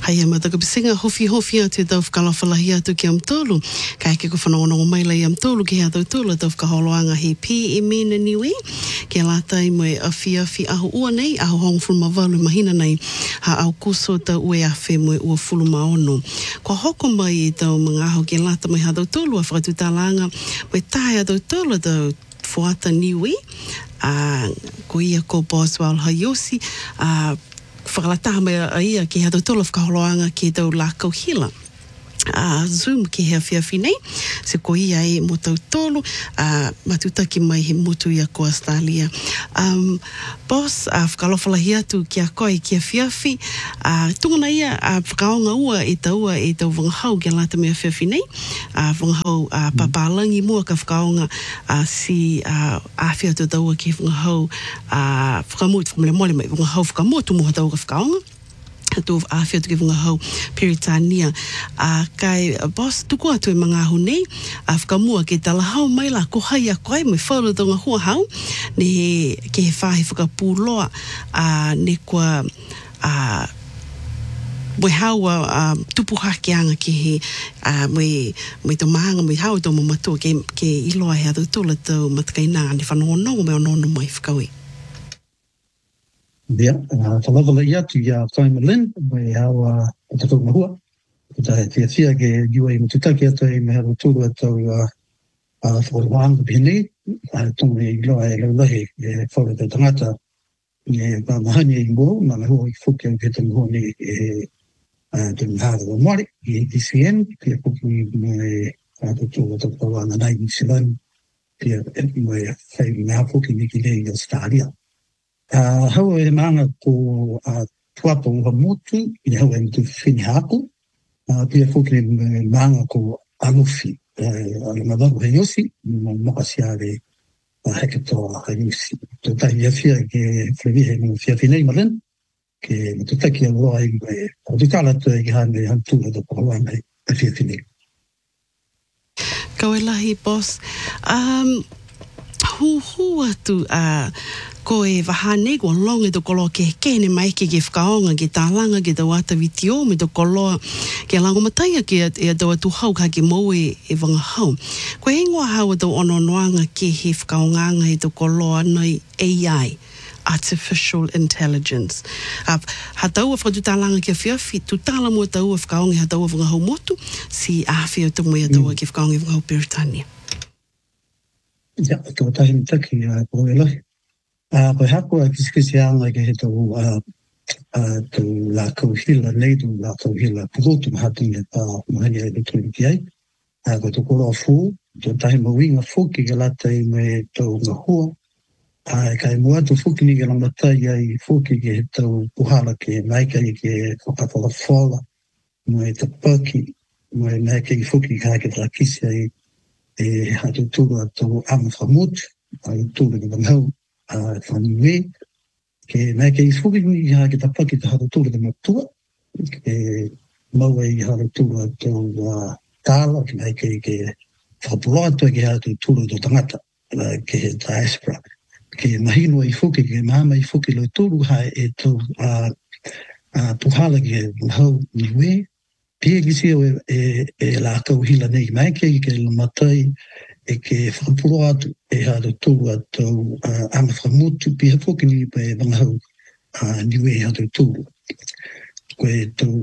Hai mataka bisinga hofi atu tau whakalawhalahi atu ki am tolu. Kai ke ko whanaonongo mai lai am tolu ki hea tau tolu tau whakaholoanga he pi e mena niwe. Ke lātai mo e awhi aho ua nei, aho hong fulma walu mahina nei, ha au kuso tau ue awhi mo e ua fulma ono. Ko hoko mai i tau mga aho ke lāta mai ha tau tolu a whakatutalanga, mo e tae a tau tolu tau fuata niwe. Ko ia ko Boswell Hayosi, whakalataha mai a ia ki hea tau tolu whakaholoanga ki tau lākau hila. Zoom ki hea whiawhi nei, se ko ia e mo tau tolu, matutaki mai he mutu ia ko Australia. Boss, whakalawhalahi atu ki a koe ki a whiawhi, tungana ia whakaonga ua e tau wangahau ki a lata mea whiawhi nei, wangahau papalangi mua ka whakaonga si awhia tu taua ki wangahau whakamutu, whamele mole mai, wangahau whakamutu mua tau ka whakaonga. Tu awhia tu ki wangahau Peritania. Kai boss, tuku atu e mga ahu nei, whakamua ke talahau mai la ko hai a koe, me whauru tonga hua hau, ne ke he whahi whakapūloa, ne kua moi haua tupu hake anga ki he moi tau mahanga moi hau tau mamatua ke iloa hea tau tula tau matakaina ne whanonongo me onono mai whakaui. Ia, whalawala ia tu ia Simon Lynn, mai hawa o te tau mahua. Ita he tia ke iua i mututaki atu e me hawa tūru atau whakaroanga pihene, tonga e iloa e laulahi e whaura tau tangata e mahani e mō, ma me hua i whuki au ke tau mahoni e te mhara o Māori, i DCN, pia kuki mai tau tūru atau whauranga nai New Zealand, pia mai whai mea whuki niki nei i Australia. Hau e maanga ko tuapa uha motu, i hau e mtu whini haku, pia whuki maanga ko alufi, alama waru he yosi, makasi are hekatoa he yosi. Tō tahi awhia ke whrewihe mo whiawhinei malen, ke matutaki a roa i me, o te tala tu e ki hane hantura do pahuanga e whiawhinei. Kau e lahi, boss. Hu atu ko e wahane ko longe to koloa ke kene mai ke whakaonga ke tālanga ke tau ata vitio me to koloa ke lango mataia ke e tau atu hau ka ke mau e wangahau. Ko e ingoa hau tau ononoanga ke he whakaonganga e to koloa nei AI, Artificial Intelligence. Ha tau a whakatutalanga ke whiawhi, tu tala mua tau a whakaonga ha tau a wangahau motu, si awhi o tumu e tau a ke whakaonga e wangahau Peritania. Ia, tō tahi mitaki ko e lahi. Koe hako a kisikisi anga ke he tau lākau hila nei, tau lākau hila purotu mahatungi e tā mahani e tūri ki ai. Koe tō koroa fū, tō tahi mawinga fūki ke lata i me tau ngahua. Kai mua tō fūki ni ke lamatai ai fūki ke he tau puhala ke maika i ke whakawhala whala, mo e ta paki, mo e maika i fūki ka ke trakisi ai e hatu tūru a tau ama whamutu, ai tūru ke wanghau, whaniwe, ke mai ke i whuki i ha ke tapaki te hara tūra te matua, ke maua i hara tūra tau tāla, ke mai ke whakapuroa tua ke hara tūra tau tangata, ke he diaspora. Ke mahino i whuki, ke mahama i whuki lo tūru hai e tau puhala ke hau niwe, pia kisio e lākau hila nei mai ke lamatai, e ke whakapuroa atu e hara tūru atau anga whakamutu pia whuki ni pe wangahau niwe e hara tūru. Koe tau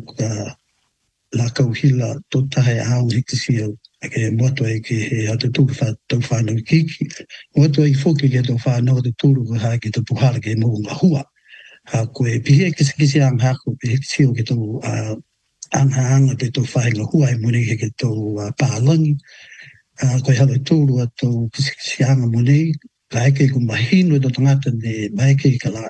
lākau hila tō tahe au hektisio e ke moto e ke he hara tūru tau whanau kiki. Moto e whuki ke tau whanau hara tūru ko hae ke tau puhara ke mō ngahua. Koe pia kisi anga hako e hektisio ke tau anga te tau whainga hua e mune ke tau pālangi. Koe hara tūru atau kisianga monei, ka eke ko mahino do tangata ne maike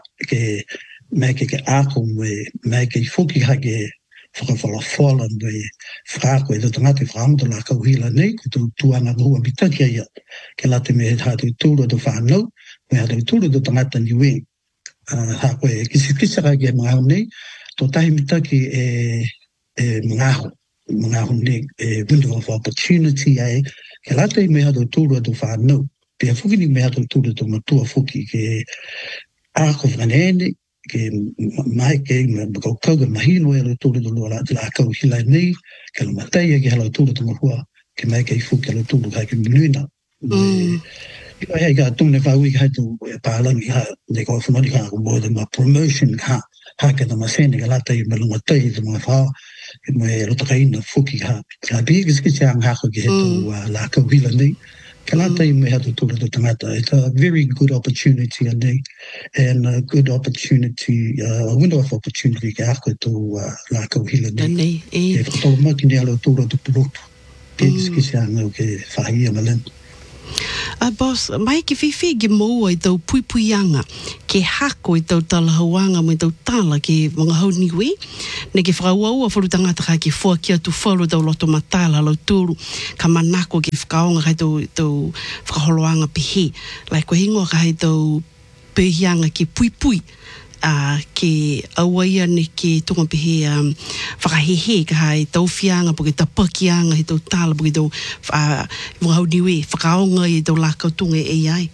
ke ako me maike i whuki hake whakawhala me whako e do tangata i whaamata la kauhila nei, ko tū tuanga hua mitaki aia, ke late me hara tūru do whanau, me hara tūru do tangata niwe. Hako e kisikisaka ke mga hau nei, tō tahi mitaki e mga hau nei, window of opportunity ai, ke lata i mea tau tūrua tau whanau. Pia whuki ni mea tau tūrua tau matua whuki ke ako whanene, mai ke ko ko mahino e lo tulu lo la ko hila nei ke lo matai ke halo tulu tuma hua ke mai ke fu ke lo tulu ka ke minuna Io hai ga tung ne fa wi ha tu pa lang ha ne ko fu no di ha mo de ma promotion ha ke da ma se ne ga la tai me lo matai de ma fa me lo ta kai na fu ki ha bi ke chang ha ko ke tu la ko hila nei Kalata me had to Tamata. It's a very good opportunity and a good opportunity, a window of opportunity to Lako Hillany. If to Makinello to Pulot, Pigs Kishan, okay, Fahia Malen. Boss, mai ki whiwhi ki moua I tau puipuianga ke hako I tau talahauanga mo I tau tala ke mga hauniwi. Ne ke whakauaua wharu tangata ka ke fua kia tu wharu tau loto matala lau tūru ka manako ke whakaonga kai tau whakaholoanga pihe. Lai ko hingoa ka hei tau pehianga ke puipui. Ke awaia ne ke tunga pihe whakahehe ka hai tau whianga po ke tapakianga he tau tala po ke tau whahauniwe whakaonga I tau lākau tunga AI.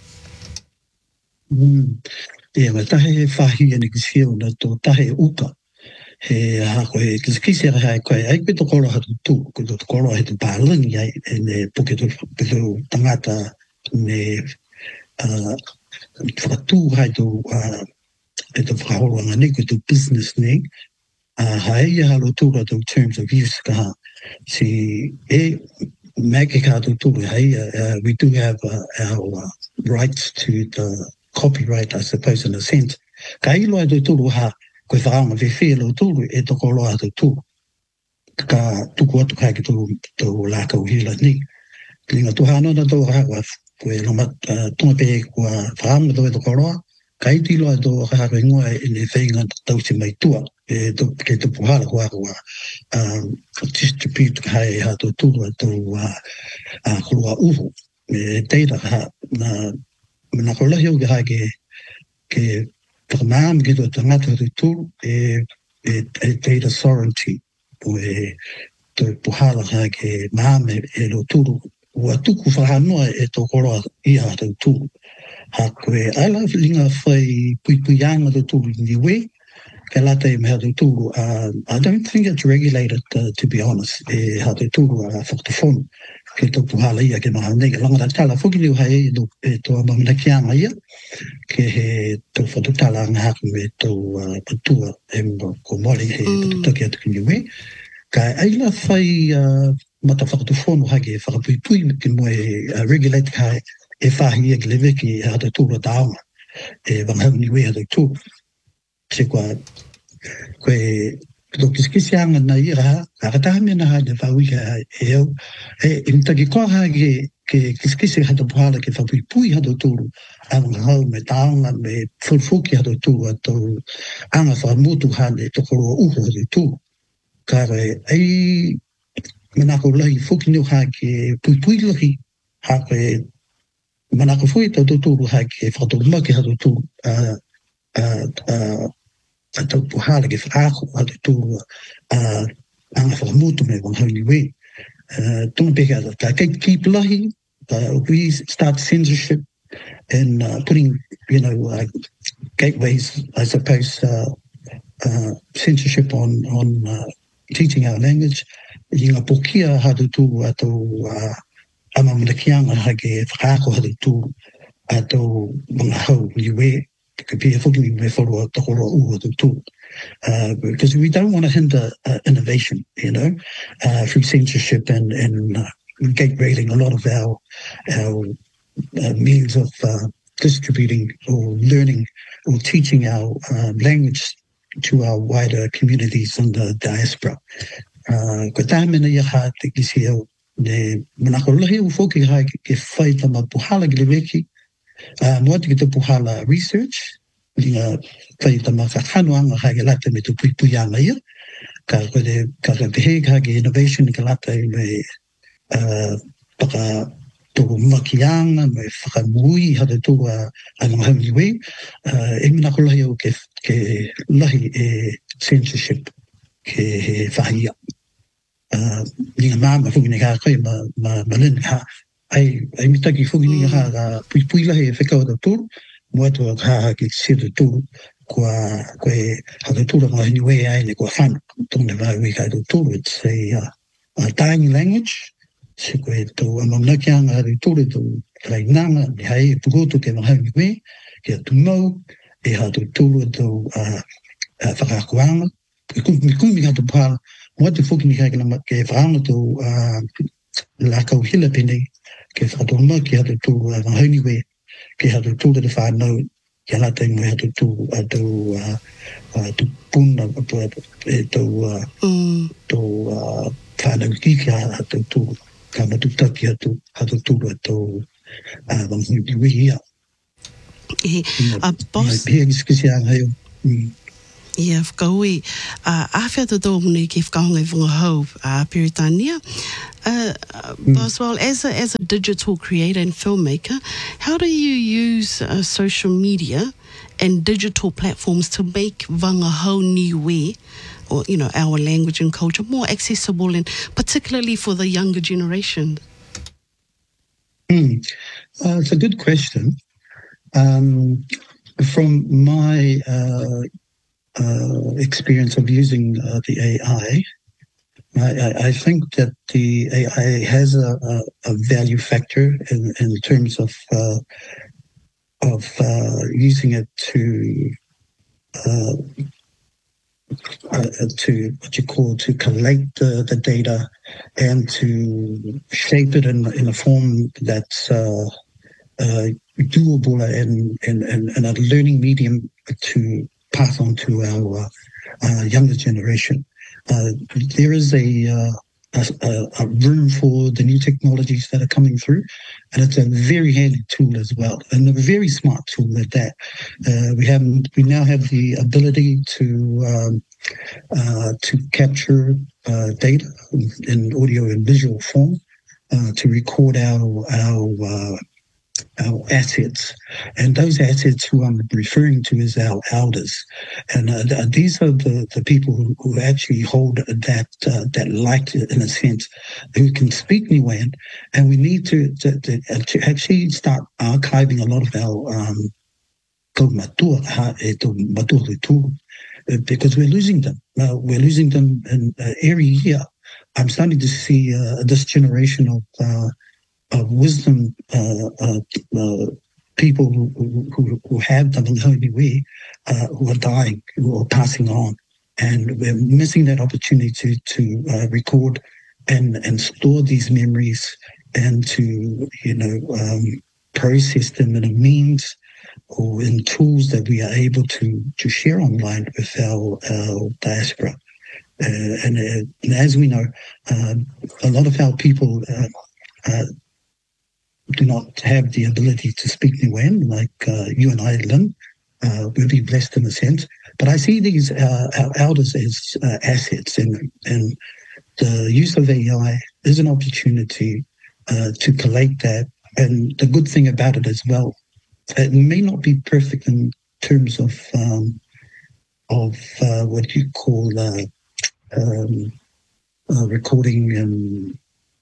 Ma tahe whahi ane kisio na tō tahe uka he hako he kisikisi hai koe ai koe to koro hatu tū koe to koro he tu pālangi ai ne po ke to tangata ne whakatū hai tō e te whakahoronga ne koe tu business ne hae ia halo tūra tō terms of use ka ha si make ka tō tūra hai we do have our rights to the copyright I suppose in a sense ka ilo ai tō tūru ha koe whakaonga whiwhi lo tūru e tō koro a tō tūru ka tuku atu kai ki tō lākau hila ni Linga tu hano na tō hawa koe loma tunga pe kua whaanga tō e tō koroa kai tilo a tō hako ingoa e ne whainga tau si mai tua ke tō puhala kua distribute kai ha tō tūru a tō kurua uhu e teira ha na kolahi au ke hai ke whakamaam ki tō tangata tō tūru e teira sovereignty po e tō puhala ha ke maame e lo tūru ua tuku whahanoa e tō koroa ia tō tūru ha koe ala linga whai puipuianga tō tūru ni we ke lata e mea tō tūru I don't think it's regulated to be honest e ha tō tūru a whakatawhonu ke tō puhala ia ke maha nega langata tala whukiliu hai e tō mamina kianga ia ke he tō whatutala ngahaku me tō patua e mba ko mori he patutaki atu ki ni we ka aila whai mata whakatawhonu hake whakapuipui ki moe regulate kai e whahi e lewe ki hata tūra tāonga e wanghau ni wea tau tū se kua koe tō kiskisianga na i raha kakatahamia na hae whaui ka e au e mtaki koa hae ke kiskisi hata puhala ke whapuipui hata tūru a wanghau me tāonga me fulfuki hata tūru a tō anga whamutu hane tō koroa uho hata tūru ka koe ei manako lahi fuki niu hae ke puipui lahi hae koe manako fui tau tūru hae ke whakatōruma ki hatu tūru a tau puhala ke whakaako hatu tūru anga whakamutu me wanghau ni we tunga peke ata ka keep lahi we start censorship and putting gateways I suppose censorship on teaching our language inga pokia hatu tūru a tau amamana kianga hake whakaako hatu tūru a tau mga hau ni we ka pia whuki me whorua tokoro uho hatu tūru because we don't want to hinder innovation through censorship and gate railing a lot of our means of distributing or learning or teaching our language to our wider communities in the diaspora ko tāmena ia ha te kisi au ne manako lahi u foki hai ke whai tama puhala ki leweki mua te ki te puhala research linga whai tama kakanoanga hai ke lata me tu puipuianga ia ka te hei ka ke innovation ke lata me paka tōku makianga me whakamui hata tōku a ngahau niwe e manako lahi au ke lahi e censorship ke he whahia Ninga mama fuki ni ka koe ma lin ha ai mitaki fuki ni ha pui lahi e whekau da tūru mua tua ka ki sira tūru koe hatu tūra ngā hiniwe ai ne koe whanu tōne wau I kai tūru. It's a dying language. Se koe tō amamnakianga hatu tūre tō rei nanga ni hei pukoto te mga hiniwe kia tū mau e hatu tūru tō whakakuanga. Mi kumi hatu pāla mo atu whuki ni kai ke whaanga tō lakau hila pene ke whakatōma ki hatu tūru mga hiniwe ke hatu tūre te whanau kia lata ingo hatu tū tu puna tō whanau ki kia hatu tū ka matutaki hatu tūru tō wanghiwi hia. Boss. Pia kiskisi anga yo. Ia, whakaui. Awhia tō tō mune ki whakahonga I whunga hau Peritania. Boswell, as a digital creator and filmmaker, how do you use social media and digital platforms to make wanga hau niwe, or our language and culture, more accessible, and particularly for the younger generation? It's a good question. From my experience of using the AI, I think that the AI has a value factor in terms of using it to to collect the data and to shape it in a form that's doable and a learning medium to pass on to our younger generation. There is a room for the new technologies that are coming through, and it's a very handy tool as well, and a very smart tool at that. We now have the ability to capture data in audio and visual form, to record our assets, and those assets who I'm referring to is our elders, and these are the people who actually hold that light in a sense, who can speak Niuean, and we need to actually start archiving a lot of our because we're losing them. We're losing them in every year. I'm starting to see this generation of wisdom people who have the Manghoniwe who are dying, who are passing on, and we're missing that opportunity to record and store these memories and to process them in a means or in tools that we are able to share online with our diaspora. And as we know, a lot of our people do not have the ability to speak Niuean, like you and I, Lynn. We'll be blessed in a sense. But I see these our elders as assets, and the use of AI is an opportunity to collate that. And the good thing about it as well, it may not be perfect in terms of what you call recording and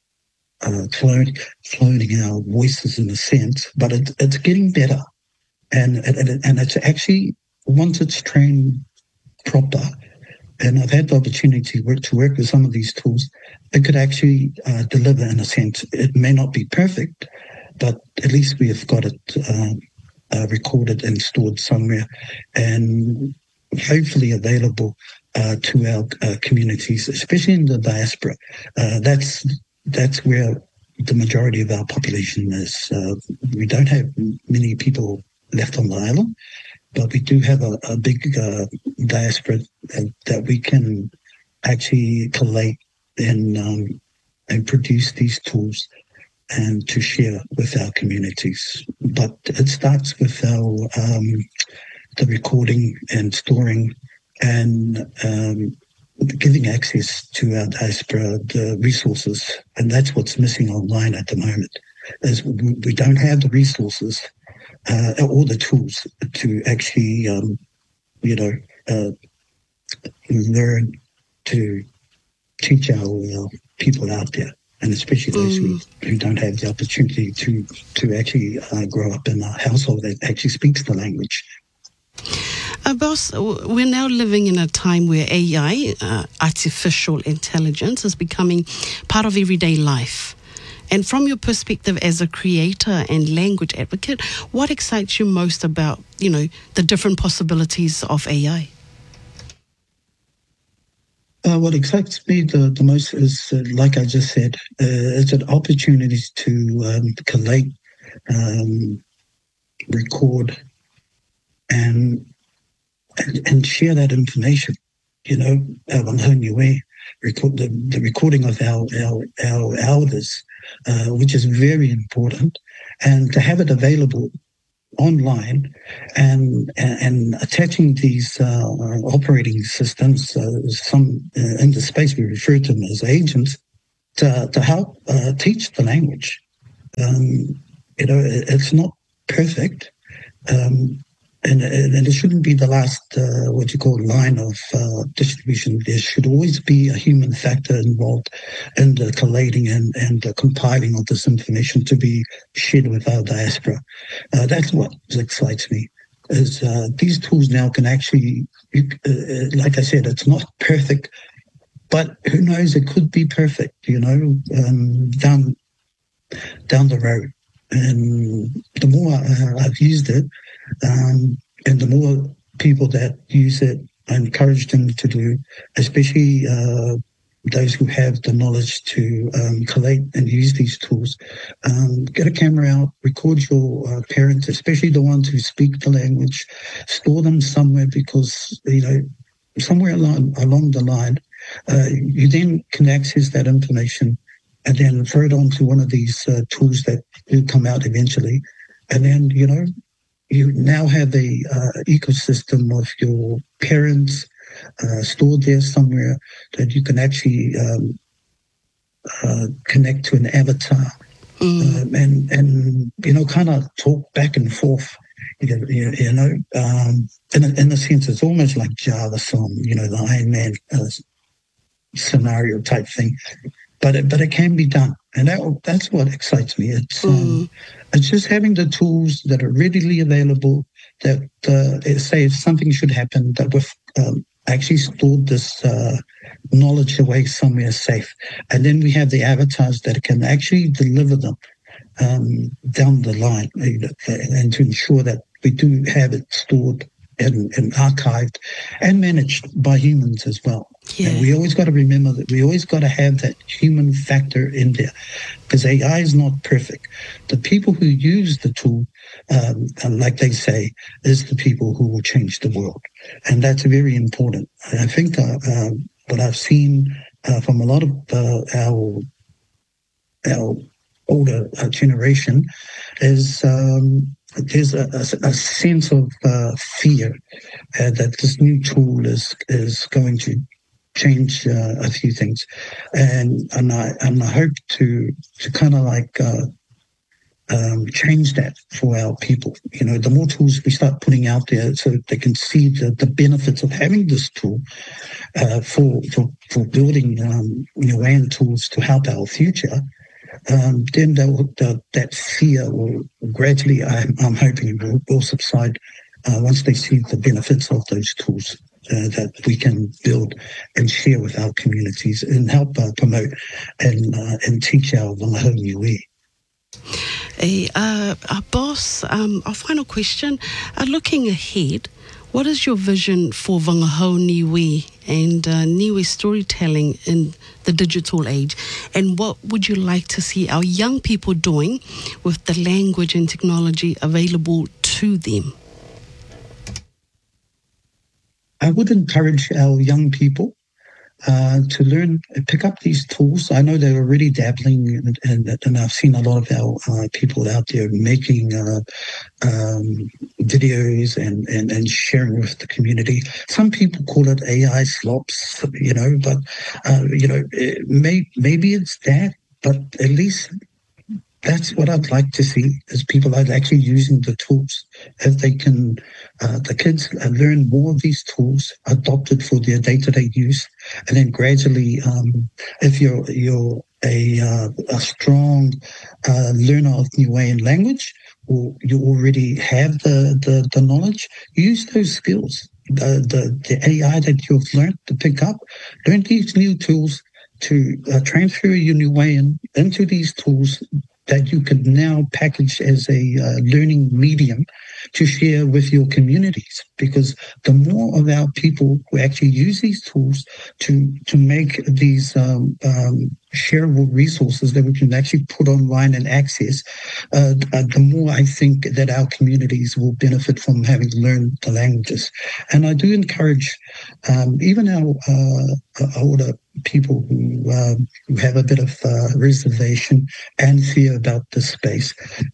cloning our voices in a sense, but it's getting better, and it's actually, once it's trained proper, and I've had the opportunity to work with some of these tools, it could actually deliver in a sense. It may not be perfect, but at least we have got it recorded and stored somewhere, and hopefully available to our communities, especially in the diaspora. That's where the majority of our population is. We don't have many people left on the island, but we do have a big diaspora that we can actually collate and produce these tools and to share with our communities. But it starts with our the recording and storing and giving access to our diaspora, the resources, and that's what's missing online at the moment, is we don't have the resources or the tools to actually, learn to teach our people out there, and especially those who don't have the opportunity to actually grow up in a household that actually speaks the language. Boss, we're now living in a time where AI, artificial intelligence, is becoming part of everyday life. And from your perspective as a creator and language advocate, what excites you most about, the different possibilities of AI? What excites me the most is, like I just said, it's an opportunity to collate, record, and share that information. Record the recording of our elders, which is very important, and to have it available online and attaching these operating systems, some in the space we refer to them as agents, to help teach the language. It's not perfect. And it shouldn't be the last, what you call, line of distribution. There should always be a human factor involved in the collating and the compiling of this information to be shared with our diaspora. That's what excites me, is these tools now can actually, like I said, it's not perfect, but who knows, it could be perfect, down the road. And the more I've used it, and the more people that use it, I encourage them to do, especially those who have the knowledge to collate and use these tools. Get a camera out, record your parents, especially the ones who speak the language, store them somewhere, because, somewhere along the line, you then can access that information and then throw it onto one of these tools that do come out eventually. And then, you now have a ecosystem of your parents stored there somewhere that you can actually connect to an avatar and kind of talk back and forth. In a sense, it's almost like Jarvis on the Iron Man scenario type thing. But it can be done, and that's what excites me. It's just having the tools that are readily available. That say if something should happen, that we've actually stored this knowledge away somewhere safe, and then we have the avatars that can actually deliver them down the line, and to ensure that we do have it stored and archived and managed by humans as well. Yeah. And we always got to remember that we always got to have that human factor in there, because AI is not perfect. The people who use the tool, like they say, is the people who will change the world. And that's very important. I think what I've seen from a lot of our older generation is there's a sense of fear that this new tool is going to change a few things, and I hope to kind of like change that for our people. The more tools we start putting out there, so they can see the benefits of having this tool for building WAN tools to help our future. Then that fear will gradually, I'm hoping, will subside once they see the benefits of those tools that we can build and share with our communities and help promote and teach our Wangahau Niue. Boss, our final question. Looking ahead, what is your vision for Wangahau Niue and Niue storytelling in the digital age? And what would you like to see our young people doing with the language and technology available to them? I would encourage our young people to learn, pick up these tools. I know they're already dabbling, and I've seen a lot of our people out there making videos and sharing with the community. Some people call it AI slops, but maybe it's that, but at least that's what I'd like to see, is people are actually using the tools. If they can, the kids learn more of these tools, adopt it for their day-to-day use, and then gradually, if you're a strong learner of Niuean language, or you already have the knowledge, use those skills. the AI that you've learned to pick up, learn these new tools to transfer your new way into these tools that you could now package as a learning medium to share with your communities. Because the more of our people who actually use these tools to make these shareable resources that we can actually put online and access, the more I think that our communities will benefit from having learned the languages. And I do encourage even our older people who have a bit of reservation and fear about this space.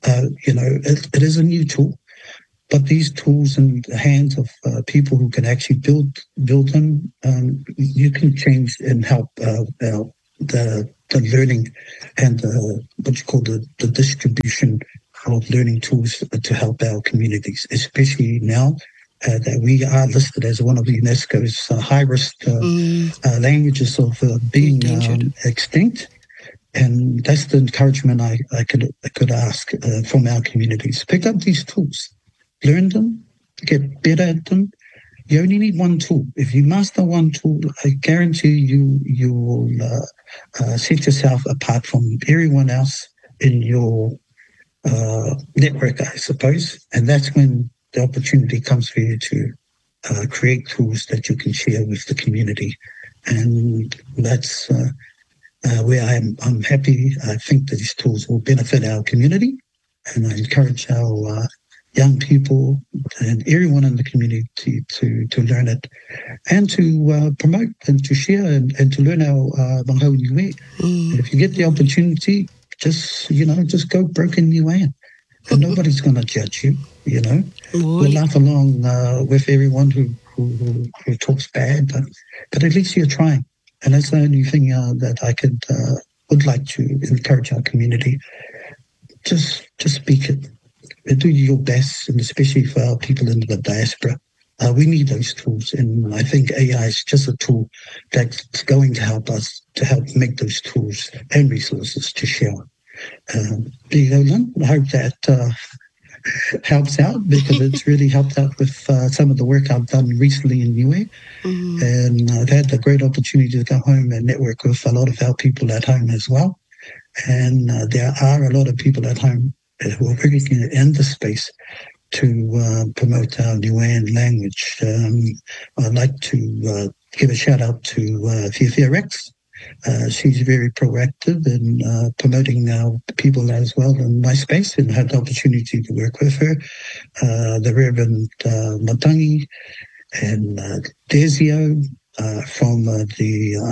It is a new tool, but these tools in the hands of people who can actually build them, you can change and help the learning and what you call the distribution of learning tools to help our communities, especially now that we are listed as one of UNESCO's high-risk languages of being extinct. And that's the encouragement I could ask from our communities. Pick up these tools, learn them, get better at them. You only need one tool. If you master one tool, I guarantee you will set yourself apart from everyone else in your network, I suppose. And that's when the opportunity comes for you to create tools that you can share with the community. And that's where I'm happy. I think that these tools will benefit our community, and I encourage our young people and everyone in the community to learn it and to promote and to share and to learn our Banghau Niue. And if you get the opportunity, just go broken Niue, and nobody's going to judge you. We'll laugh along with everyone who talks bad, but at least you're trying. And that's the only thing that I would like to encourage our community. Just speak it. Do your best, and especially for our people in the diaspora. We need those tools, and I think AI is just a tool that's going to help us to help make those tools and resources to share. Lynn, I hope that helps out, because it's really helped out with some of the work I've done recently in Niue. And I've had the great opportunity to go home and network with a lot of our people at home as well. And there are a lot of people at home who are working in the space to promote our Niuean language. I'd like to give a shout out to Fiafia Rex. She's very proactive in promoting our people as well in my space, and had the opportunity to work with her. The Reverend Matangi and Desio from the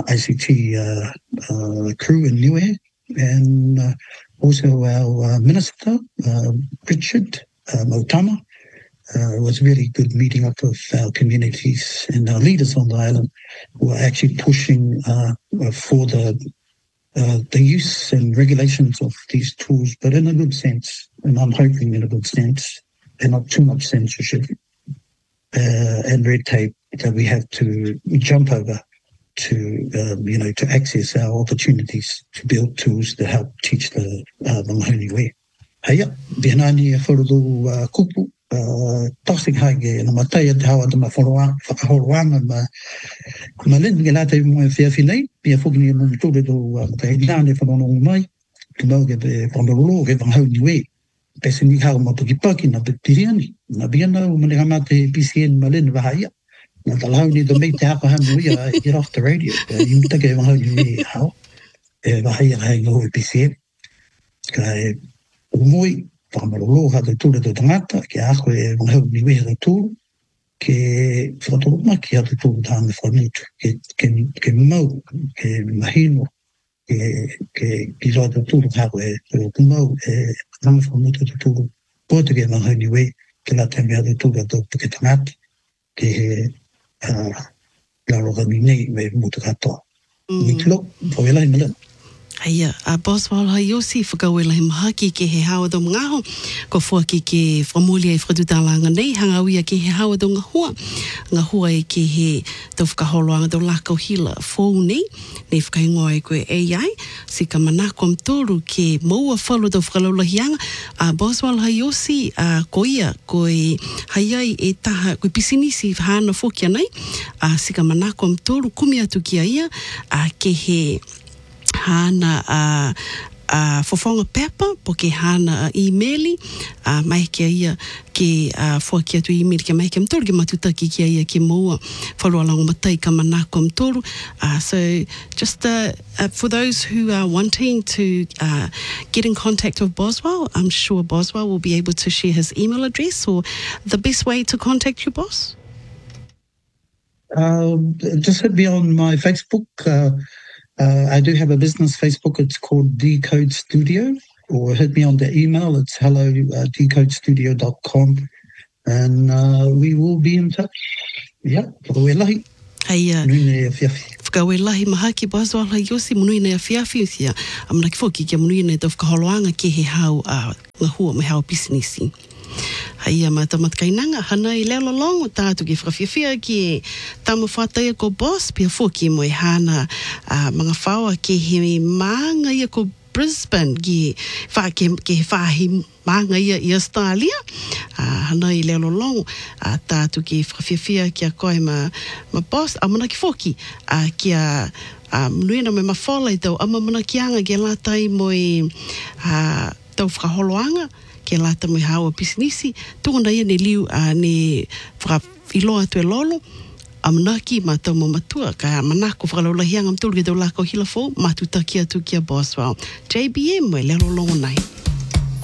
ICT crew in Niue, and also our minister, Richard Motama. It was really good meeting up with our communities and our leaders on the island, who are actually pushing for the use and regulations of these tools, but in a good sense, and I'm hoping in a good sense, and not too much censorship and red tape that we have to jump over to access our opportunities to build tools to help teach the Mahoni way. Haya, bihanani wharudu kupu, toxic hage, na mataya te hawa te mawhoroanga ma lin ngela te mo whiawhinei, pia whukini mo tūre tō te hidane whanonong mai, ki mau ke te whanarolo ke Mahoni way. Pese ni hao ma paki na petiriani, na biana o mani hama te PCN ma lin wahaya. Na talau ni to make te hapa hamu ia, get off the radio. You take e Mahoni way hao. E wahaya hai ngō PCN. Kai umoi, whamarolo ha te tūre tō tangata, ke ako e Mahoni way ha tūru, ke whatoroma ki ha te tūru tāna whaneitu, ke mau, ke mahino, ke roa te tūru hako ke mau e nanga whamutu te tūru, pōte ke Mahoni way, ke la te mea te tūru tō ke tangata, ke he la roga ni nei me mutu katoa. Ni tilo, pōwela i mele. Haia, a Boswell Haiosi whakawela he mahaki ke he hawa do ngaho, ko fuaki ke whamuli e whakatutanga nei, hanga uia ke he hawa do ngahua e ke he tau whakaholoanga do lako hila fōu nei whakaingoa e koe AI, sika manako mtoru ke maua whalu do whakalaulahianga, a Boswell Haiosi, a koia, koe haiai e taha, koe pisinisi hana whokia nei, a sika manako mtoru, kumi atu ki aia, a ke he hana fofonga pepa po ke hana emaili mai ke ia ke whoaki atu email ke mai ke mtoru ke matutaki ke ia ke moa whalua lango matai ka manako mtoru. So just for those who are wanting to get in contact with Boswell, I'm sure Boswell will be able to share his email address or the best way to contact you, boss. Just hit me on my Facebook. I do have a business Facebook. It's called Decode Studio, or hit me on the email. It's hello@decodestudio.com, and we will be in touch. Yeah, whakawelahi. Haia. Nui awhiawhi. Whakawelahi mahaki Boswell Haiosi, munui nei awhiawhi usia. Amanaki whoki kia munui nei tau whakaholoanga ke he hau ngahua me hau pisinisi. Haia matakainanga, hana I leo lalongo tātu ki whakawhiawhia ki tama whātaia ko boss, pia whoki mo hana mga whaua ke he maanga ia ko Brisbane ki he whahi maanga ia I Australia. Hana I leo lalongo tātu ki whakawhiawhia ki a koe ma boss, amanaki whoki kia mnuina me mawhala I tau ama manakianga ke latai mo tau whakaholoanga ke lata mo hawa pisinisi, tōna ia ne liu ne whakawhiloa tue lolo, amanaki ma tau mo matua, ka manako whakalaulahianga mtulu ke tau lako hila fō, matutaki atu kia Boswell. JBM, lero longo nei.